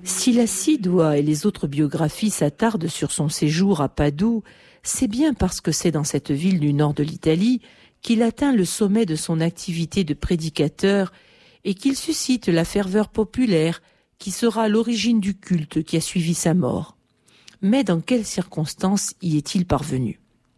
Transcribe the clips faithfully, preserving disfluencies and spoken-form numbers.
Si la Sidois et les autres biographies s'attardent sur son séjour à Padoue, c'est bien parce que c'est dans cette ville du nord de l'Italie qu'il atteint le sommet de son activité de prédicateur et qu'il suscite la ferveur populaire qui sera l'origine du culte qui a suivi sa mort. Mais dans quelles circonstances y est-il parvenu ?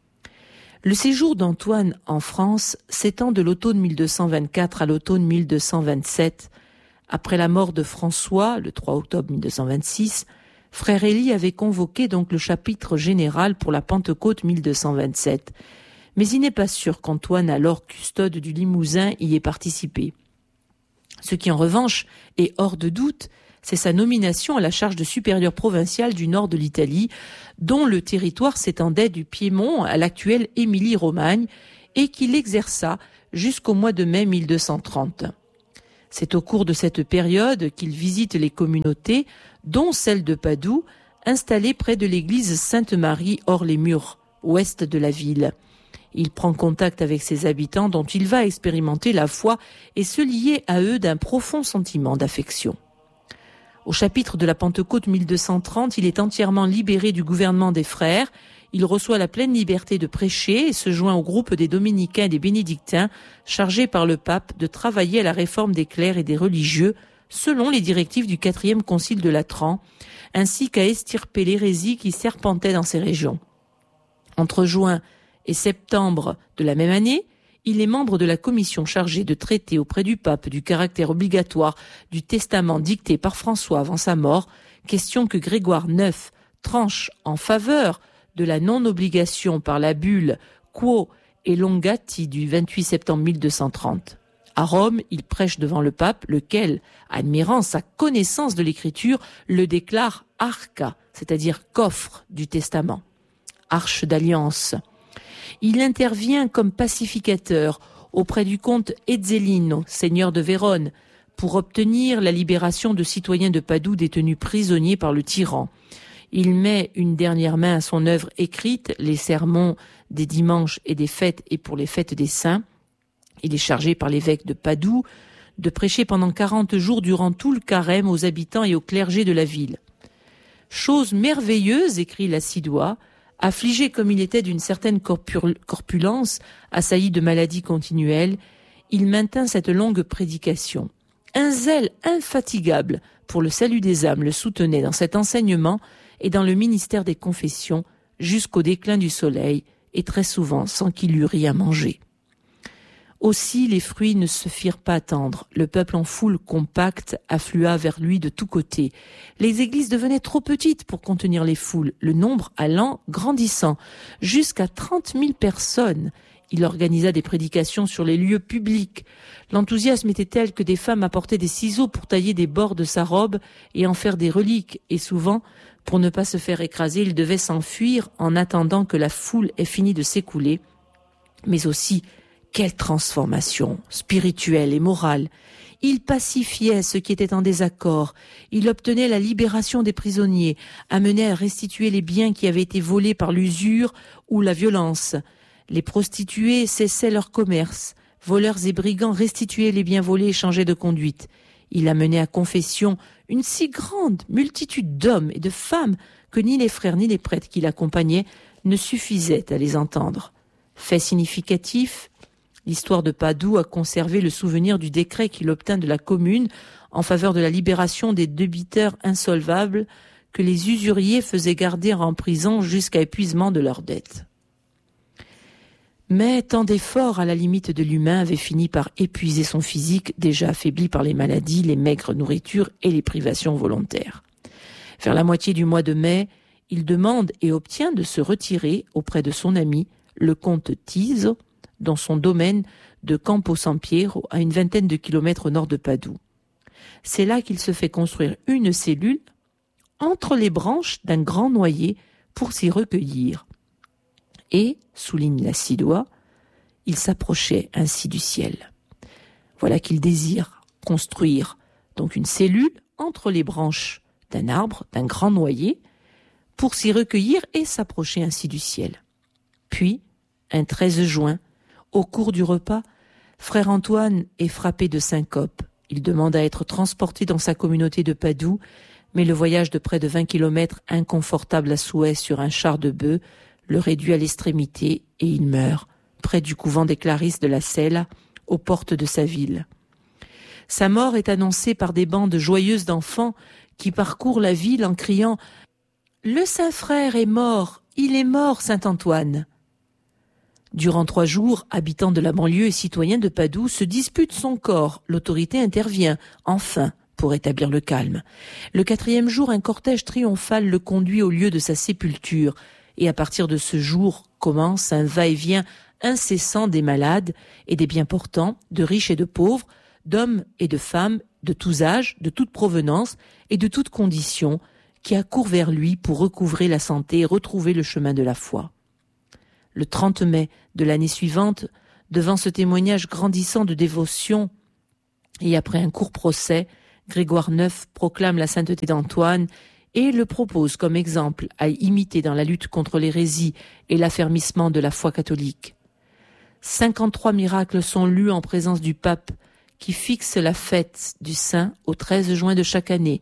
Le séjour d'Antoine en France s'étend de l'automne mille deux cent vingt-quatre à l'automne mille deux cent vingt-sept. Après la mort de François, le trois octobre mille deux cent vingt-six, Frère Élie avait convoqué donc le chapitre général pour la Pentecôte mille deux cent vingt-sept. Mais il n'est pas sûr qu'Antoine, alors custode du Limousin, y ait participé. Ce qui en revanche est hors de doute, c'est sa nomination à la charge de supérieur provincial du nord de l'Italie, dont le territoire s'étendait du Piémont à l'actuelle Émilie-Romagne, et qu'il exerça jusqu'au mois de mai mille deux cent trente. C'est au cours de cette période qu'il visite les communautés, dont celle de Padoue, installée près de l'église Sainte-Marie hors les murs, ouest de la ville. Il prend contact avec ses habitants dont il va expérimenter la foi et se lier à eux d'un profond sentiment d'affection. Au chapitre de la Pentecôte mille deux cent trente, il est entièrement libéré du gouvernement des frères. Il reçoit la pleine liberté de prêcher et se joint au groupe des dominicains et des bénédictins chargés par le pape de travailler à la réforme des clercs et des religieux selon les directives du quatrième concile de Latran, ainsi qu'à extirper l'hérésie qui serpentait dans ces régions. Entre juin et septembre de la même année, il est membre de la commission chargée de traiter auprès du pape du caractère obligatoire du testament dicté par François avant sa mort, question que Grégoire neuf tranche en faveur de la non-obligation par la bulle Quo Elongati du vingt-huit septembre mille deux cent trente. À Rome, il prêche devant le pape, lequel, admirant sa connaissance de l'écriture, le déclare arca, c'est-à-dire coffre du testament, arche d'alliance. Il intervient comme pacificateur auprès du comte Ezzelino, seigneur de Vérone, pour obtenir la libération de citoyens de Padoue détenus prisonniers par le tyran. Il met une dernière main à son œuvre écrite, les sermons des dimanches et des fêtes et pour les fêtes des saints. Il est chargé par l'évêque de Padoue de prêcher pendant quarante jours durant tout le carême aux habitants et au clergé de la ville. Chose merveilleuse, écrit la Sidois, affligé comme il était d'une certaine corpul- corpulence, assailli de maladies continuelles, il maintint cette longue prédication. Un zèle infatigable pour le salut des âmes le soutenait dans cet enseignement et dans le ministère des confessions jusqu'au déclin du soleil, et très souvent sans qu'il eût rien mangé. Aussi les fruits ne se firent pas attendre. Le peuple en foule compacte afflua vers lui de tous côtés. Les églises devenaient trop petites pour contenir les foules, le nombre allant grandissant, jusqu'à trente mille personnes. Il organisa des prédications sur les lieux publics. L'enthousiasme était tel que des femmes apportaient des ciseaux pour tailler des bords de sa robe et en faire des reliques, et souvent, pour ne pas se faire écraser, il devait s'enfuir en attendant que la foule ait fini de s'écouler. Mais aussi, quelle transformation spirituelle et morale! Il pacifiait ceux qui étaient en désaccord. Il obtenait la libération des prisonniers, amenait à restituer les biens qui avaient été volés par l'usure ou la violence. Les prostituées cessaient leur commerce. Voleurs et brigands restituaient les biens volés et changeaient de conduite. Il amenait à confession une si grande multitude d'hommes et de femmes que ni les frères ni les prêtres qui l'accompagnaient ne suffisaient à les entendre. Fait significatif, l'histoire de Padoue a conservé le souvenir du décret qu'il obtint de la commune en faveur de la libération des débiteurs insolvables que les usuriers faisaient garder en prison jusqu'à épuisement de leurs dettes. Mais tant d'efforts à la limite de l'humain avaient fini par épuiser son physique déjà affaibli par les maladies, les maigres nourritures et les privations volontaires. Vers la moitié du mois de mai, il demande et obtient de se retirer auprès de son ami, le comte Tiso, dans son domaine de Campo San Piero, à une vingtaine de kilomètres au nord de Padoue. C'est là qu'il se fait construire une cellule entre les branches d'un grand noyer pour s'y recueillir. Et, souligne la Sidois, il s'approchait ainsi du ciel. Voilà qu'il désire construire donc une cellule entre les branches d'un arbre, d'un grand noyer, pour s'y recueillir et s'approcher ainsi du ciel. Puis, un treize juin, au cours du repas, frère Antoine est frappé de syncope. Il demande à être transporté dans sa communauté de Padoue, Mais le voyage de près de vingt kilomètres, inconfortable à souhait sur un char de bœuf, le réduit à l'extrémité et il meurt, près du couvent des Clarisses de la Celle, aux portes de sa ville. Sa mort est annoncée par des bandes joyeuses d'enfants qui parcourent la ville en criant « Le Saint-Frère est mort, il est mort, Saint-Antoine !» Durant trois jours, habitants de la banlieue et citoyens de Padoue se disputent son corps. L'autorité intervient, enfin, pour établir le calme. Le quatrième jour, un cortège triomphal le conduit au lieu de sa sépulture. Et à partir de ce jour commence un va-et-vient incessant des malades et des bien portants, de riches et de pauvres, d'hommes et de femmes, de tous âges, de toute provenance et de toutes conditions, qui accourent vers lui pour recouvrer la santé et retrouver le chemin de la foi. Le trente mai de l'année suivante, devant ce témoignage grandissant de dévotion, et après un court procès, Grégoire neuf proclame la sainteté d'Antoine et le propose comme exemple à imiter dans la lutte contre l'hérésie et l'affermissement de la foi catholique. cinquante-trois miracles sont lus en présence du pape, qui fixe la fête du saint au treize juin de chaque année,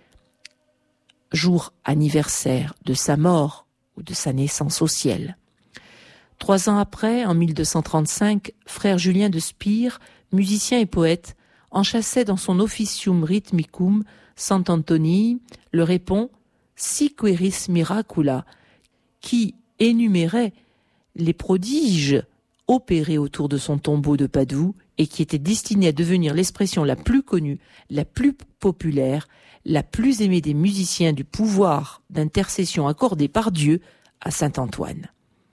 jour anniversaire de sa mort ou de sa naissance au ciel. Trois ans après, en mille deux cent trente-cinq, frère Julien de Spire, musicien et poète, enchâssait dans son Officium Rhythmicum Sant'Antonii, le répond « Siqueris miracula », qui énumérait les prodiges opérés autour de son tombeau de Padoue et qui était destiné à devenir l'expression la plus connue, la plus populaire, la plus aimée des musiciens du pouvoir d'intercession accordé par Dieu à saint Antoine.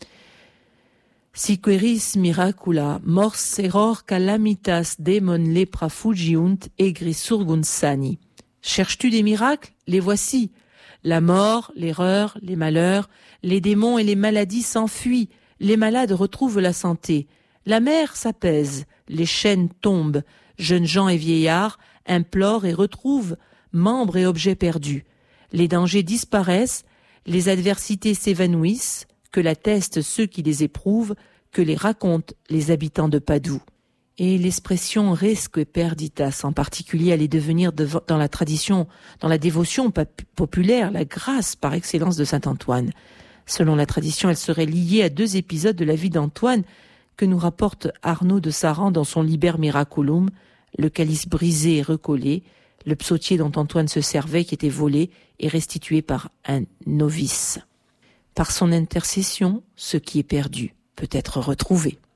Siqueris miracula, mors error calamitas demon lepra fugiunt egri surgunt sani. Cherches-tu des miracles? Les voici. La mort, l'erreur, les malheurs, les démons et les maladies s'enfuient. Les malades retrouvent la santé. La mer s'apaise, les chaînes tombent. Jeunes gens et vieillards implorent et retrouvent membres et objets perdus. Les dangers disparaissent, les adversités s'évanouissent, que l'attestent ceux qui les éprouvent, que les racontent les habitants de Padoue. Et l'expression resque perditas en particulier allait devenir de, dans la tradition, dans la dévotion populaire, la grâce par excellence de saint Antoine. Selon la tradition, elle serait liée à deux épisodes de la vie d'Antoine que nous rapporte Arnaud de Saran dans son Liber Miraculum, le calice brisé et recollé, le psautier dont Antoine se servait qui était volé et restitué par un novice. Par son intercession, ce qui est perdu peut être retrouvé.